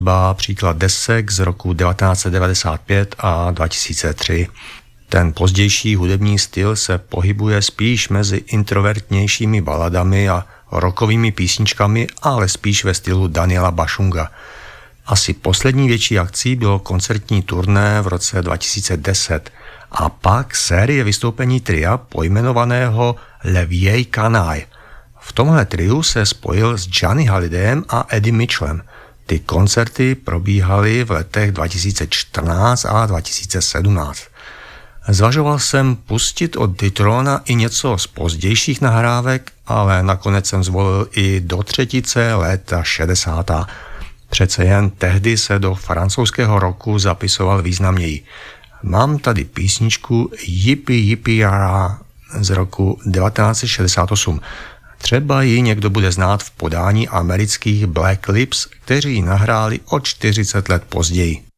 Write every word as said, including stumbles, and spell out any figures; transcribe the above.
Ba příklad desek z roku devatenáct set devadesát pět a dva tisíce tři. Ten pozdější hudební styl se pohybuje spíš mezi introvertnějšími baladami a rockovými písničkami, ale spíš ve stylu Daniela Bashunga. Asi poslední větší akcí bylo koncertní turné v roce dva tisíce deset a pak série vystoupení tria pojmenovaného Le Vieille Canaille. V tomhle triu se spojil s Johnny Hallydeem a Eddie Mitchellem. Ty koncerty probíhaly v letech dva tisíce čtrnáct a dva tisíce sedmnáct. Zvažoval jsem pustit od Detrona i něco z pozdějších nahrávek, ale nakonec jsem zvolil i do třetice léta šedesátá. Přece jen tehdy se do francouzského roku zapisoval významněji. Mám tady písničku Yippie Yippie Yara z roku devatenáct set šedesát osm. Třeba ji někdo bude znát v podání amerických Black Lips, kteří ji nahráli o čtyřicet let později.